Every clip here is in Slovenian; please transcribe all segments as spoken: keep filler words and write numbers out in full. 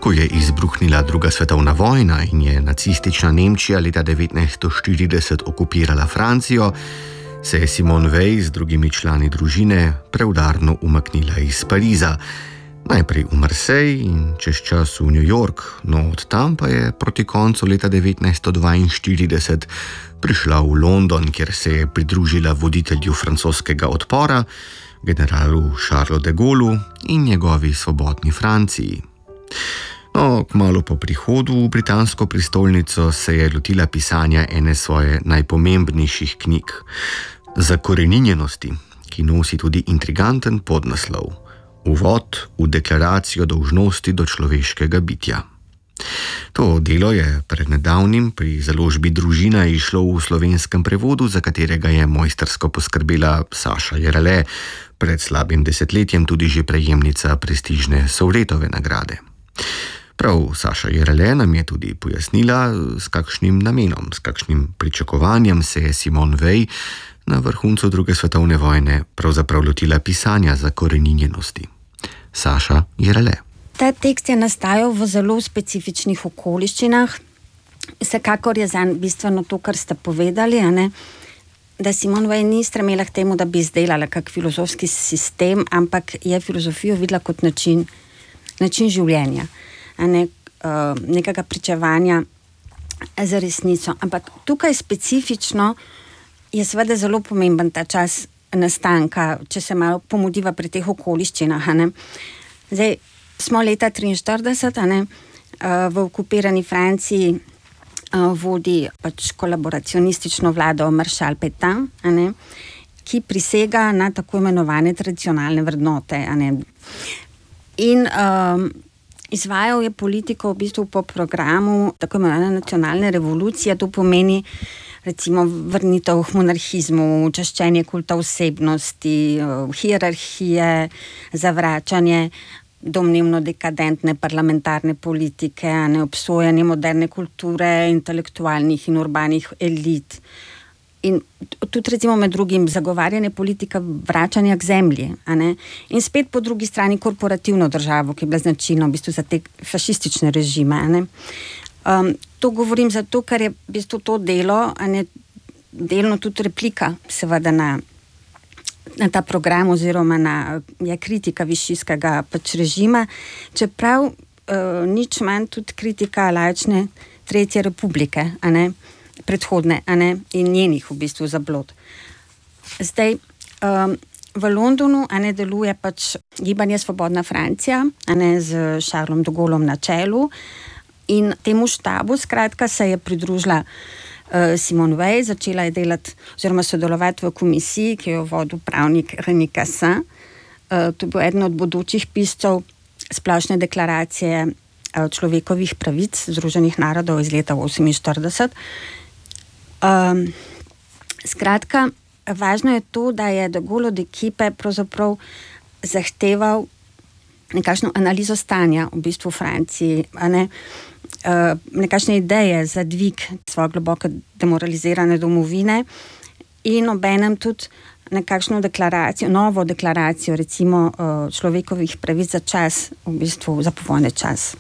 Ko je izbruhnila druga svetovna vojna in je nacistična Nemčija leta devetnajststo štirideset okupirala Francijo, se je Simone Weil z drugimi člani družine preudarno umaknila iz Pariza, najprej v Marseille in čez čas v New York, no od tam pa je proti koncu leta devetnajststo dvainštirideset prišla v London, kjer se je pridružila voditelju francoskega odpora, generalu Charlesu de Gaullu in njegovi svobodni Franciji. No, kmalu po prihodu v britansko prestolnico se je lotila pisanja ene svoje najpomembnejših knjig, Zakoreninjenosti, ki nosi tudi intriganten podnaslov Uvod v deklaracijo dolžnosti do človeškega bitja. To delo je pred nedavnim pri založbi Družina izšlo v slovenskem prevodu, za katerega je mojstrsko poskrbela Saša Jerele, pred slabim desetletjem tudi že prejemnica prestižne Sovretove nagrade. Prav Saša Jerele nam je tudi pojasnila, s kakšnim namenom, s kakšnim pričakovanjem se je Simone Weil na vrhuncu druge svetovne vojne pravzaprav lotila pisanja Zakoreninjenosti. Saša Jerele. Ta tekst je nastajal v zelo specifičnih okoliščinah. Vsekakor je zanj bistveno to, kar ste povedali, a ne? Da Simone Weil ni stremela k temu, da bi izdelala kak filozofski sistem, ampak je filozofijo videla kot način, način življenja, a ne uh, nekega pričevanja za resnico. Ampak tukaj specifično je seveda zelo pomemben ta čas nastanka, če se malo pomudiva pri teh okoliščinah, a ne. Zdaj, smo leta triinštirideset, a ne, v okupirani Franciji vodi pač kolaboracionistično vlado maršal Pétain, a ne, ki prisega na tako imenovane tradicionalne vrednote, a ne. In um, izvajal je politiko v bistvu po programu tako imenovane nacionalne revolucije, to pomeni recimo vrnitev k monarhizmu, čaščenje kulta osebnosti, hierarhije, zavračanje domnevno dekadentne parlamentarne politike, neobsojanje moderne kulture, intelektualnih in urbanih elit. In tudi recimo med drugim zagovarjanje politika vračanja k zemlji, a ne? In spet po drugi strani korporativno državo, ki je bila značilna v bistvu za te fašistične režime, a ne? Um, to govorim zato, ker je v bistvu to delo, a ne, delno tudi replika seveda na, na ta program oziroma na je kritika višijskega pač režima, čeprav uh, nič manj tudi kritika laične Tretje republike, a ne, predhodne, a ne, in njenih v bistvu zablod. Zdaj, um, v Londonu, a ne, deluje pač gibanje Svobodna Francija, a ne, z Charlesom de Gaullom na čelu. In temu štabu, skratka, se je pridružila uh, Simone Weil, začela je delati oziroma sodelovati v komisiji, ki jo vodil pravnik René Cassin. Uh, to je bil eden od bodočih piscev splošne deklaracije uh, človekovih pravic Združenih narodov iz leta oseminštirideset. Um, skratka, važno je to, da je de Gaulle od ekipe pravzaprav zahteval nekakšno analizo stanja v bistvu v Franciji, a ne, Uh, nekakšne ideje za dvig svoje globoko demoralizirane domovine in obenem tudi nekakšno deklaracijo, novo deklaracijo recimo uh, človekovih pravic za čas, v bistvu za povojni čas.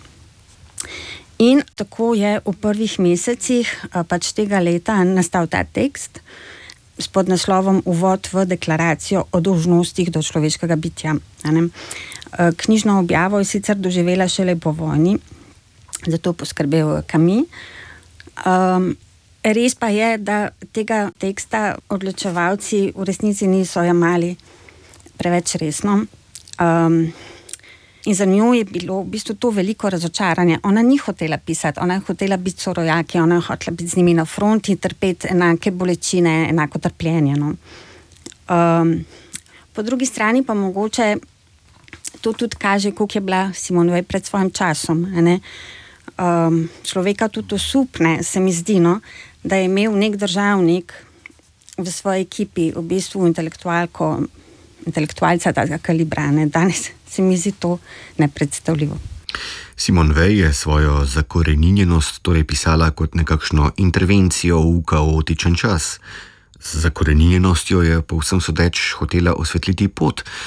In tako je v prvih mesecih uh, pač tega leta nastal ta tekst s podnaslovom Uvod v deklaracijo o dolžnostih do človeškega bitja. Uh, knjižno objavo je sicer doživela šele po vojni, zato poskrbel Camus. Um, res pa je, da tega teksta odločevalci v resnici niso jemali preveč resno. Um, in za njo je bilo v bistvu to veliko razočaranje. Ona ni hotela pisati, ona je hotela biti sorojaki, ona je hotela biti z njimi na fronti in trpeti enake bolečine, enako trpljenje. No. Um, po drugi strani pa mogoče to tudi kaže, koliko je bila Simone Weil pred svojim časom, a ne. Um, človeka tudi osupne, se mi zdi, no, da je imel nek državnik v svoji ekipi v bistvu intelektualko, intelektualca tega kalibra, ne. Danes se mi zdi to nepredstavljivo. Simone Weil je svojo zakoreninjenost torej pisala kot nekakšno intervencijo v kaotičen čas. Z zakoreninjenostjo je povsem sodeč hotela osvetliti pot,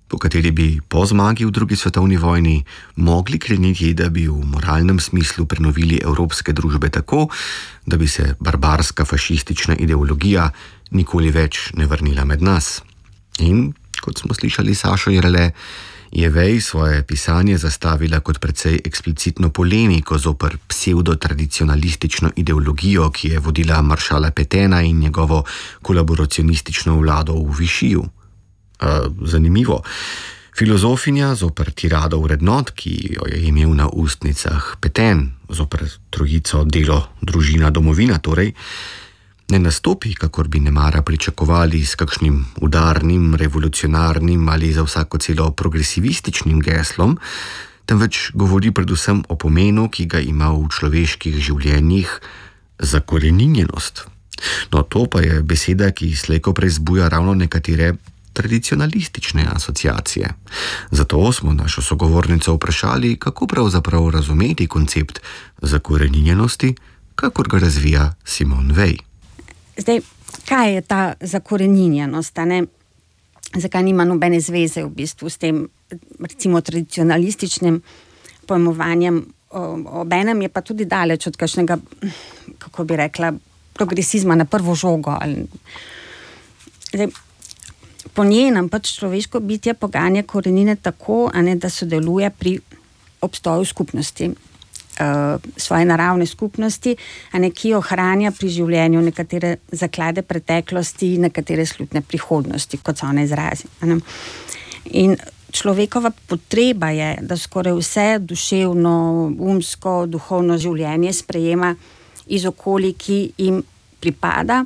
po kateri bi po zmagi v drugi svetovni vojni mogli kreniti, da bi v moralnem smislu prenovili evropske družbe tako, da bi se barbarska fašistična ideologija nikoli več ne vrnila med nas. In, kot smo slišali Sašo Jerele, je Vej svoje pisanje zastavila kot precej eksplicitno polemiko zoper pseudotradicionalistično ideologijo, ki je vodila maršala Petena in njegovo kolaboracionistično vlado v Višiju. Zanimivo. Filozofinja zoper tirado vrednot, ki jo je imel na ustnicah Peten, zoper trojico delo, družina, domovina, torej, ne nastopi, kakor bi nemara pričakovali, s kakšnim udarnim, revolucionarnim ali za vsako celo progresivističnim geslom, temveč govori predvsem o pomenu, ki ga ima v človeških življenjih zakoreninjenost. No, to pa je beseda, ki slejko prej zbuja ravno nekatere tradicionalistične asociacije. Zato smo našo sogovornico vprašali, kako pravzaprav razumeti koncept zakoreninjenosti, kakor ga razvija Simone Weil. Zdaj, kaj je ta zakoreninjenost, ne? Zakaj nima nobene zveze v bistvu s tem, recimo, tradicionalističnim pojmovanjem, obenem je pa tudi daleč od kakšnega, kako bi rekla, progresizma na prvo žogo. Zdaj, po njenem pač človeško bitje poganja korenine tako, a ne, da sodeluje pri obstoju skupnosti, svoje naravne skupnosti, a ne, ki ohranja pri življenju nekatere zaklade preteklosti, nekatere slutne prihodnosti, kot so one izrazi. In človekova potreba je, da skoraj vse duševno, umsko, duhovno življenje sprejema iz okolij, ki jim pripada.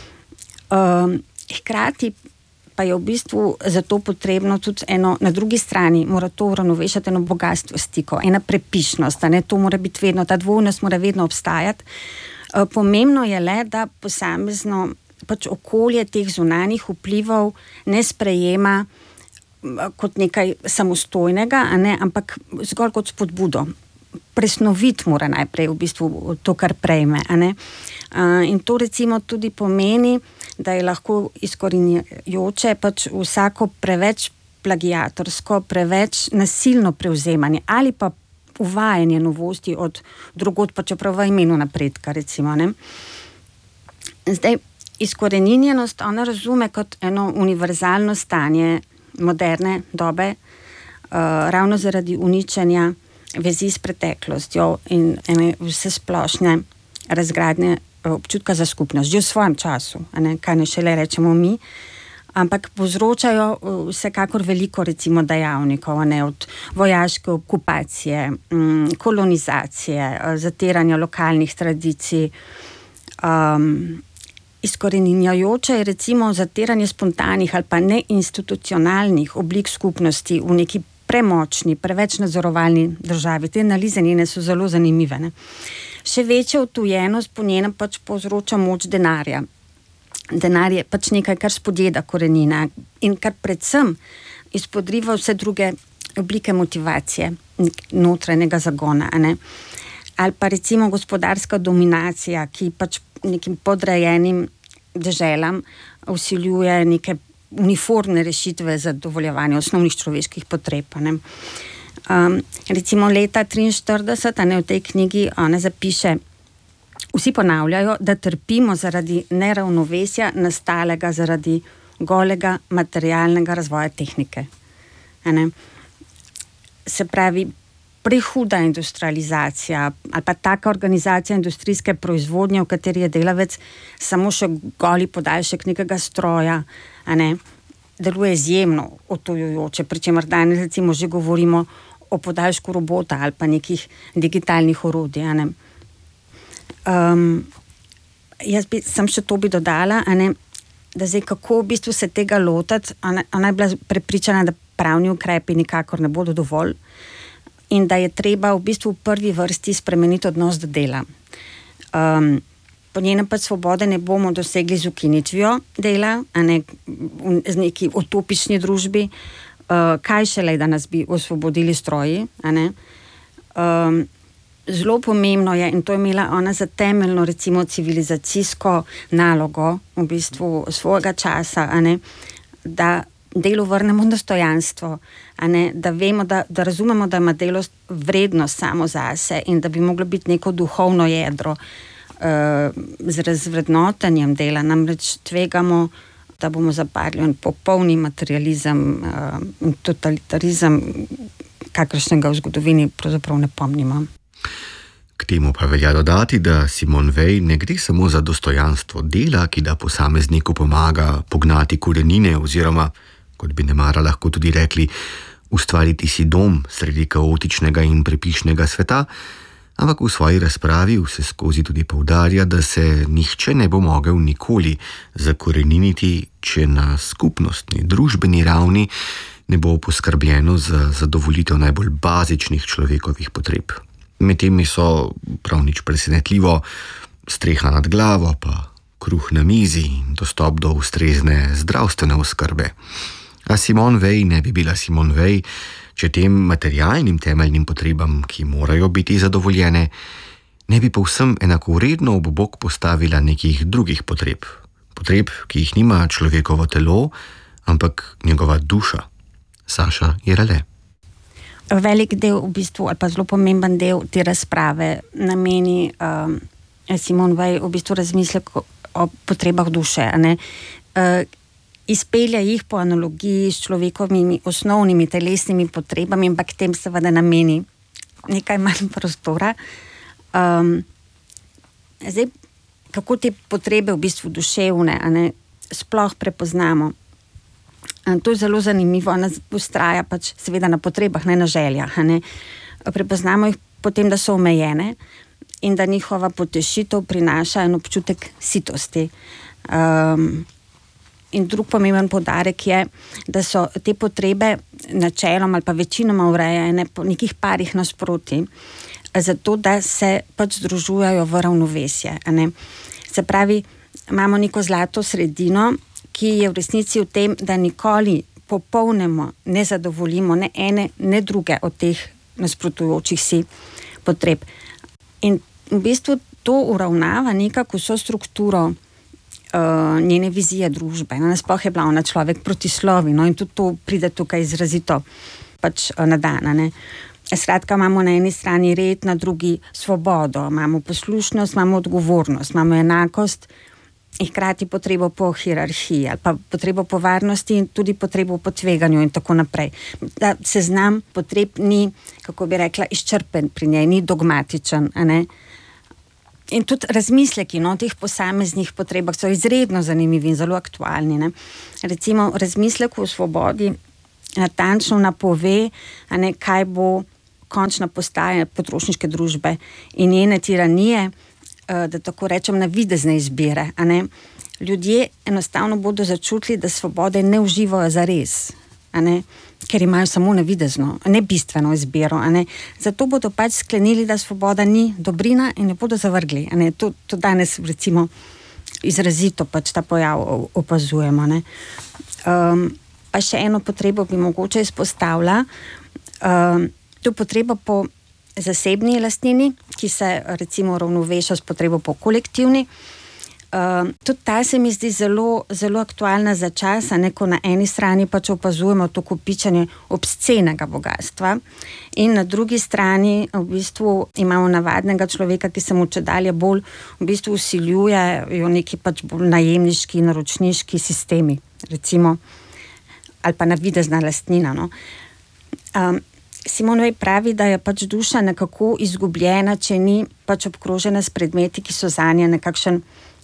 Hkrati pa je v bistvu zato potrebno tudi eno, na drugi strani mora to uravnovešati eno bogatstvo stikov, ena prepišnost, a ne, to mora biti vedno, ta dvojnost mora vedno obstajati. Pomembno je le, da posamezno pač okolje teh zunanjih vplivov ne sprejema kot nekaj samostojnega, a ne, ampak zgolj kot spodbudo. Presnoviti mora najprej v bistvu to, kar prejme, a ne. In to recimo tudi pomeni, da je lahko izkorinjajoče pač vsako preveč plagiatorsko, preveč nasilno prevzemanje ali pa uvajanje novosti od drugod, pa čeprav v imenu napredka, recimo, ne. Zdaj, izkoreninjenost ona razume kot eno univerzalno stanje moderne dobe, uh, ravno zaradi uničenja vezi s preteklostjo in ene vse splošne razgradnje občutka za skupnost, že v svojem času, a ne, kaj ne šele rečemo mi, ampak povzročajo vsekakor veliko, recimo, dejavnikov, a ne, od vojaške okupacije, kolonizacije, zatiranja lokalnih tradicij. Um, izkoreninjajoče je recimo zatiranje spontanih ali pa neinstitucionalnih oblik skupnosti v neki premočni, preveč nadzorovalni državi. Te analize njene so zelo zanimive, ne. Še večja utujenost po njenem pač povzroča moč denarja. Denar je pač nekaj, kar spodjeda korenine in kar predvsem izpodriva vse druge oblike motivacije, notranjega zagona, a ne. Ali pa recimo gospodarska dominacija, ki pač nekim podrejenim deželam vsiljuje neke uniformne rešitve za dovoljevanje osnovnih človeških potreb, a ne. Um, recimo leta triinštirideset, a ne, v tej knjigi ona zapiše, vsi ponavljajo, da trpimo zaradi neravnovesja nastalega zaradi golega materialnega razvoja tehnike. A ne. Se pravi, prehuda industrializacija ali pa taka organizacija industrijske proizvodnje, v kateri je delavec samo še goli podaljšek nekega stroja, a ne, deluje izjemno otujujoče, pri čemer danes recimo že govorimo o podaljšku robota ali pa nekih digitalnih orodij, a ne. Um, jaz bi, sem še to bi dodala, a ne, da zdaj kako v bistvu se tega lotati, ona, ona je bila prepričana, da pravni ukrepi nikakor ne bodo dovolj in da je treba v bistvu v prvi vrsti spremeniti odnos do dela. Um, po njenem pa svobode ne bomo dosegli z ukinitvijo dela, a ne z neki utopični družbi, uh, kaj šele, da nas bi osvobodili stroji, a ne. Um, zelo pomembno je, in to je imela ona za temeljno, recimo, civilizacijsko nalogo v bistvu svojega časa, a ne, da delu vrnemo dostojanstvo, a ne, da vemo, da, da razumemo, da ima delo vrednost samo zase in da bi moglo biti neko duhovno jedro. Z razvrednotenjem dela namreč tvegamo, da bomo zapadli v popolni materializem in totalitarizem, kakršnega v zgodovini pravzaprav ne pomnimo. K temu pa velja dodati, da Simone Weil ne gre samo za dostojanstvo dela, ki da posamezniku pomaga pognati korenine oziroma, kot bi nemara lahko tudi rekli, ustvariti si dom sredi kaotičnega in prepišnega sveta, ampak v svoji razpravi vse skozi tudi poudarja, da se nihče ne bo mogel nikoli zakoreniniti, če na skupnostni, družbeni ravni ne bo poskrbljeno za zadovoljitev najbolj bazičnih človekovih potreb. Med temi so prav nič presenetljivo streha nad glavo, pa kruh na mizi in dostop do ustrezne zdravstvene oskrbe. A Simone Weil ne bi bila Simone Weil, če tem materialnim temeljnim potrebam, ki morajo biti zadovoljene, ne bi povsem enakovredno ob bok postavila nekih drugih potreb. Potreb, ki jih nima človekovo telo, ampak njegova duša. Saša Jerele. Velik del, v bistvu, ali pa zelo pomemben del te razprave nameni um, Simone Weil v bistvu razmislek o potrebah duše, a ne? Uh, izpelja jih po analogiji s človekovimi osnovnimi telesnimi potrebami, ampak tem seveda nameni nekaj manj prostora. Um, zdaj, kako te potrebe v bistvu duševne, a ne, sploh prepoznamo. To je zelo zanimivo, nas ustraja pač seveda na potrebah, ne na željah. Ne. Prepoznamo jih potem, da so omejene in da njihova potešitev prinaša en občutek sitosti. Um, in drug pomemben poudarek je, da so te potrebe načeloma ali pa večinoma urejene po nekih parih nasproti, zato da se pač združujejo v ravnovesje. Ne. Se pravi, imamo neko zlato sredino, ki je v resnici v tem, da nikoli popolnoma ne zadovoljimo ne ene, ne druge od teh nasprotujočih si potreb. In v bistvu to uravnava nekako vso strukturo uh, njene vizije družbe. Nasploh je bila ona človek protislovi, no, in tudi to pride tukaj izrazito pač uh, na dan, ne. Skratka, imamo na eni strani red, na drugi svobodo, imamo poslušnost, imamo odgovornost, imamo enakost, in hkrati potrebo po hierarhiji ali pa potrebo po varnosti in tudi potrebo po tveganju in tako naprej. Da seznam potreb ni, kako bi rekla, izčrpen pri njej, ni dogmatičen, a ne? In tudi razmisleki, no, teh posameznih potrebah so izredno zanimivi in zelo aktualni, ne? Recimo, razmislek o svobodi natančno napove, a ne, kaj bo končna postaja potrošniške družbe in njene tiranije, da tako rečem, navidezne izbire, a ne. Ljudje enostavno bodo začutili, da svobode ne uživajo zares, a ne, ker imajo samo navidezno, ne bistveno izbiro, a ne. Zato bodo pač sklenili, da svoboda ni dobrina in jo bodo zavrgli, a ne. To, to danes recimo izrazito pač ta pojav opazujemo, ne. Um, pa še eno potrebo bi mogoče izpostavila, um, to potrebo po zasebni lastnini, ki se recimo ravnoveša s potrebo po kolektivni. Uh, tudi ta se mi zdi zelo, zelo aktualna za čas, a ne, ko na eni strani pač opazujemo to kopičenje obscenega bogatstva in na drugi strani v bistvu imamo navadnega človeka, ki se mu čedalje bolj v bistvu vsiljujejo neki pač bolj najemniški, naročniški sistemi, recimo, ali pa navidezna lastnina, no. Um, Simone Weil pravi, da je pač duša nekako izgubljena, če ni pač obkrožena s predmeti, ki so zanje nekakšen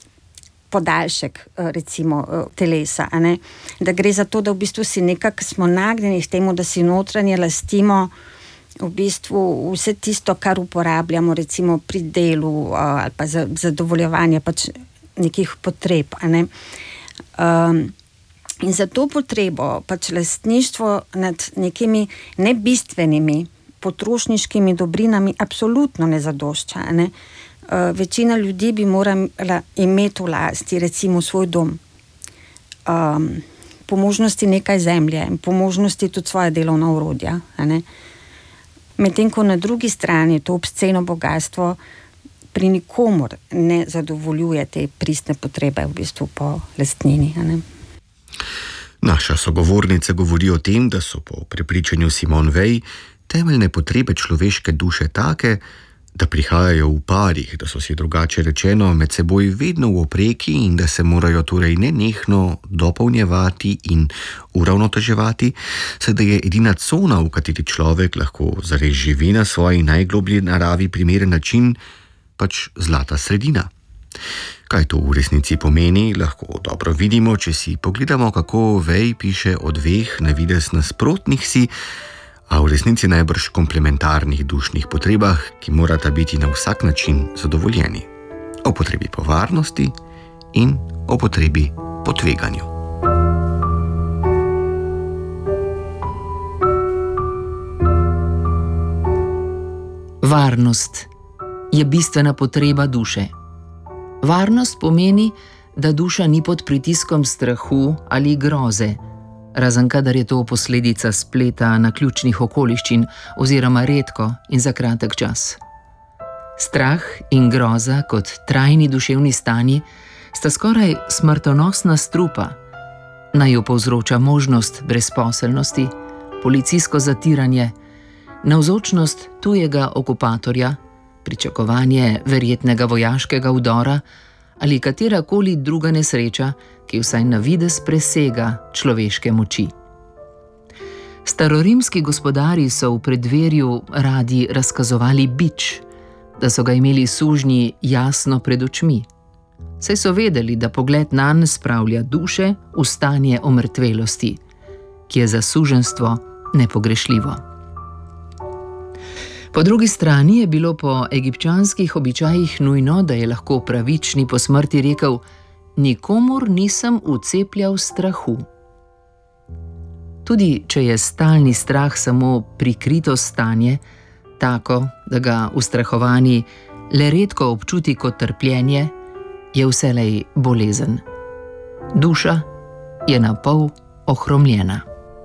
podaljšek, recimo, telesa, a ne. Da gre za to, da v bistvu si nekako smo nagnjeni k temu, da si notranje lastimo v bistvu vse tisto, kar uporabljamo recimo pri delu ali pa za zadovoljevanje pač nekih potreb, a ne. Um, In za to potrebo pač lastništvo nad nekimi nebistvenimi potrošniškimi dobrinami absolutno ne zadošča, ne. Uh, večina ljudi bi morala imeti v lasti recimo svoj dom, um, po možnosti nekaj zemlje, po možnosti tudi svoje delovna orodja, a ne. Medtem ko na drugi strani to obsceno bogatstvo pri nikomur ne zadovoljuje te pristne potrebe v bistvu po lastnini, a ne. Naša sogovornica govori o tem, da so po prepričanju Simone Weil temeljne potrebe človeške duše take, da prihajajo v parih, da so si drugače rečeno med seboj vedno v opreki in da se morajo torej nenehno dopolnjevati in uravnoteževati, saj da je edina cona, v kateri človek lahko zares živi na svoji najgloblji naravi primeren način, pač zlata sredina. Kaj to v resnici pomeni, lahko dobro vidimo, če si pogledamo, kako Weil piše o dveh na videz nasprotnih si, a v resnici najbrž komplementarnih dušnih potrebah, ki morata biti na vsak način zadovoljeni. O potrebi po varnosti in o potrebi po tveganju. Varnost je bistvena potreba duše. Varnost pomeni, da duša ni pod pritiskom strahu ali groze, razen kadar je to posledica spleta naključnih okoliščin oziroma redko in za kratek čas. Strah in groza kot trajni duševni stanji sta skoraj smrtonosna strupa. Naj jo povzroča možnost brezposelnosti, policijsko zatiranje, navzočnost tujega okupatorja, pričakovanje verjetnega vojaškega vdora ali katerakoli druga nesreča, ki vsaj na videz presega človeške moči. Starorimski gospodarji so v preddverju radi razkazovali bič, da so ga imeli sužnji jasno pred očmi. Saj so vedeli, da pogled nanj spravlja duše v stanje omrtvelosti, ki je za suženjstvo nepogrešljivo. Po drugi strani je bilo po egipčanskih običajih nujno, da je lahko pravični po smrti rekel: nikomur nisem vcepljal strahu. Tudi če je stalni strah samo prikrito stanje, tako, da ga ustrahovani le redko občuti kot trpljenje, je vselej bolezen. Duša je na pol ohromljena.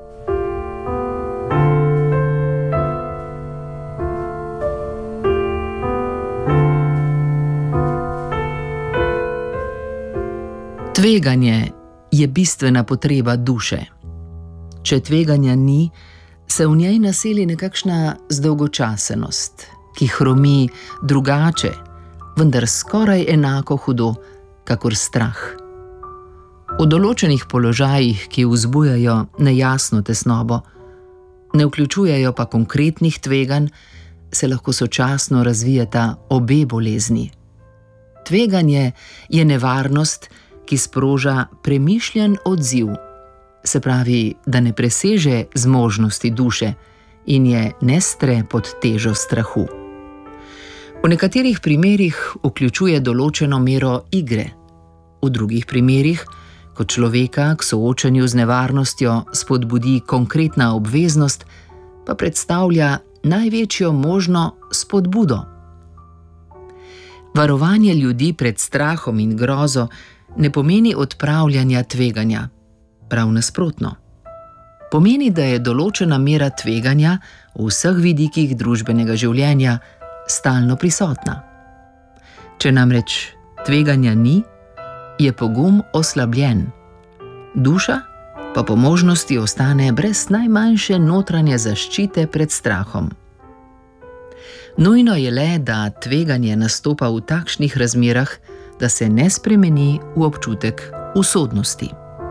Tveganje je bistvena potreba duše. Če tveganja ni, se v njej naseli nekakšna zdolgočasenost, ki hromi drugače, vendar skoraj enako hudo, kakor strah. V določenih položajih, ki vzbujajo nejasno tesnobo, ne vključujejo pa konkretnih tveganj, se lahko sočasno razvijata obe bolezni. Tveganje je nevarnost, ki sproža premišljen odziv, se pravi, da ne preseže zmožnosti duše in je ne stre pod težo strahu. V nekaterih primerih vključuje določeno mero igre, v drugih primerih, ko človeka k soočanju z nevarnostjo spodbudi konkretna obveznost, pa predstavlja največjo možno spodbudo. Varovanje ljudi pred strahom in grozo ne pomeni odpravljanja tveganja, prav nasprotno. Pomeni, da je določena mera tveganja v vseh vidikih družbenega življenja stalno prisotna. Če namreč tveganja ni, je pogum oslabljen. Duša pa po možnosti ostane brez najmanjše notranje zaščite pred strahom. Nujno je le, da tveganje nastopa v takšnih razmerah, da se ne spremeni v občutek usodnosti.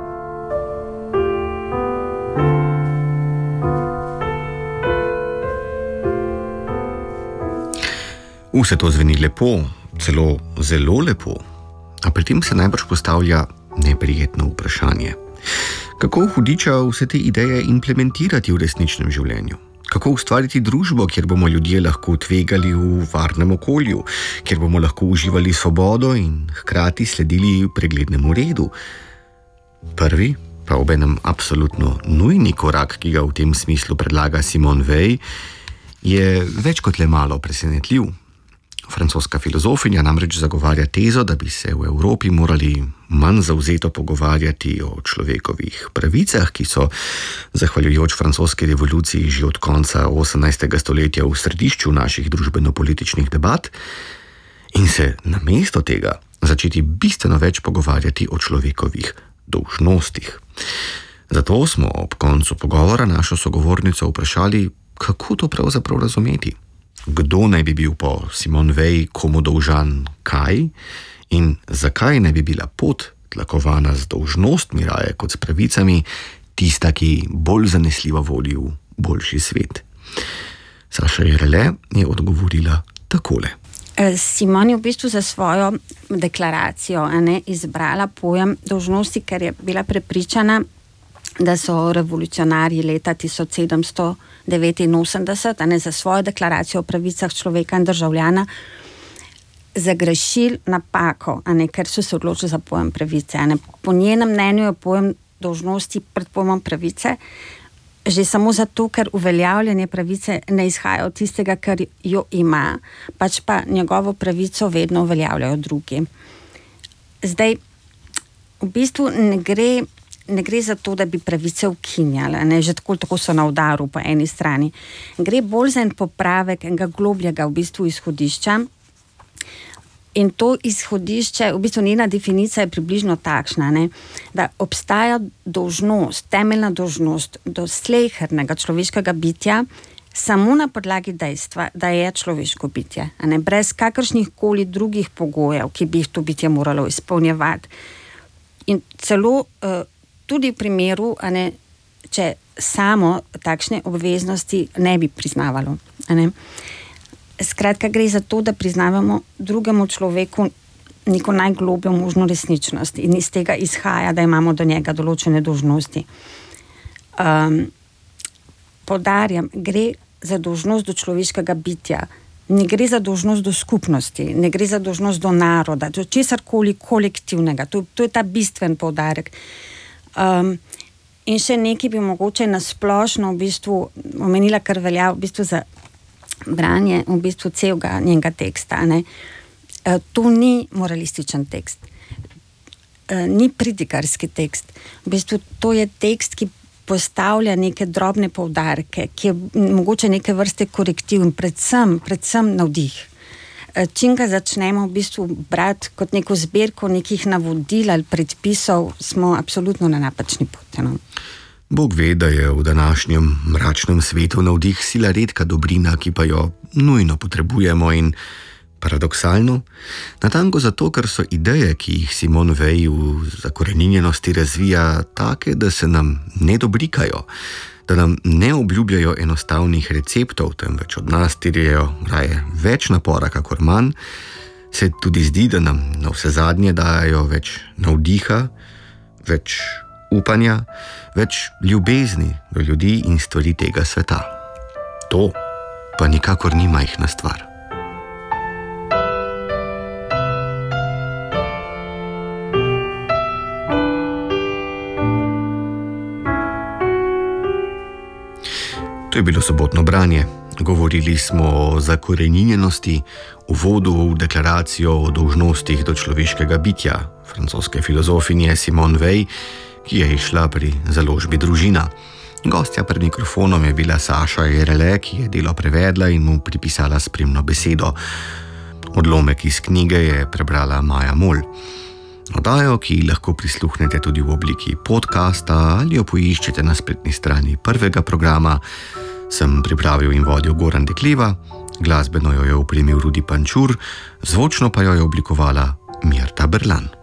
Vse to zveni lepo, celo zelo lepo, a pri tem se najbrž postavlja neprijetno vprašanje. Kako hudiča vse te ideje implementirati v resničnem življenju? Kako ustvariti družbo, kjer bomo ljudje lahko tvegali v varnem okolju, kjer bomo lahko uživali svobodo in hkrati sledili preglednemu redu? Prvi, pa obenem absolutno nujni korak, ki ga v tem smislu predlaga Simone Weil, je več kot le malo presenetljiv. Francoska filozofinja namreč zagovarja tezo, da bi se v Evropi morali manj zavzeto pogovarjati o človekovih pravicah, ki so, zahvaljujoč francoski revoluciji že od konca osemnajstega stoletja v središču naših družbeno-političnih debat, in se namesto tega začeti bistveno več pogovarjati o človekovih dolžnostih. Zato smo ob koncu pogovora našo sogovornico vprašali, kako to pravzaprav razumeti. Kdo naj bi bil po Simone Weil komu dolžan kaj in zakaj ne bi bila pot, tlakovana z dolžnostmi raje kot s pravicami, tista, ki bolj zanesljivo vodi v boljši svet. Saša Jerele je odgovorila takole. Simone je v bistvu za svojo deklaracijo ne, izbrala pojem dolžnosti, ker je bila prepričana, da so revolucionarji leta tisoč sedemsto devetinosemdeset ne, za svojo deklaracijo o pravicah človeka in državljana zagrešili napako, ne, ker so se odločili za pojem pravice. Ne. Po njenem mnenju je pojem dolžnosti pred pojmom pravice že samo zato, ker uveljavljanje pravice ne izhaja od tistega, kar jo ima, pač pa njegovo pravico vedno uveljavljajo drugi. Zdaj, v bistvu ne gre, ne gre za to, da bi pravice ukinjala, ne, že tako, tako so na udaru po eni strani. Gre bolj za en popravek enega globljega v bistvu izhodišča. In to izhodišče, v bistvu njena definicija je približno takšna, ne, da obstaja dolžnost, temeljna dolžnost do slehernega človeškega bitja samo na podlagi dejstva, da je človeško bitje, ne, brez kakršnih koli drugih pogojev, ki bi jih to bitje moralo izpolnjevati. In celo uh, tudi v primeru, ne, če samo takšne obveznosti ne bi priznavalo. Ne. Skratka, gre za to, da priznavamo drugemu človeku neko najglobjo možno resničnost in iz tega izhaja, da imamo do njega določene dolžnosti. Um, poudarjam, gre za dolžnost do človeškega bitja, ne gre za dolžnost do skupnosti, ne gre za dolžnost do naroda, do česarkoli kolektivnega. To, to je ta bistven poudarek. Um, in še nekaj bi mogoče nasplošno v bistvu omenila, kar velja v bistvu za branje v bistvu celega njenega teksta. Ne. E, to ni moralističen tekst, e, ni pridigarski tekst. V bistvu to je tekst, ki postavlja neke drobne poudarke, ki je mogoče neke vrste korektiv in predvsem, predvsem navdih. E, čim ga začnemo v bistvu brati kot neko zbirko nekih navodil ali predpisov, smo absolutno na napačni poti. No. Bog ve, da je v današnjem mračnem svetu navdih sila redka dobrina, ki pa jo nujno potrebujemo in paradoksalno, natanko zato, ker so ideje, ki jih Simone Weil v zakoreninjenosti razvija, take, da se nam ne dobrikajo, da nam ne obljubljajo enostavnih receptov, temveč od nas terjajo raje več napora, kakor manj, se tudi zdi, da nam na vse zadnje dajo več navdiha, več upanja, več ljubezni do ljudi in stvari tega sveta. To pa nikakor ni majhna stvar. To je bilo sobotno branje. Govorili smo o zakoreninjenosti, uvodu v deklaracijo o dolžnostih do človeškega bitja francoske filozofinje Simone Weil, ki je išla pri založbi Družina. Gostja pred mikrofonom je bila Saša Jerele, ki je delo prevedla in mu pripisala spremno besedo. Odlomek iz knjige je prebrala Maja Mol. Oddajo, ki lahko prisluhnete tudi v obliki podcasta ali jo poiščete na spletni strani prvega programa, sem pripravil in vodil Goran Dekliva, glasbeno jo je opremil Rudi Pančur, zvočno pa jo je oblikovala Mirta Berlan.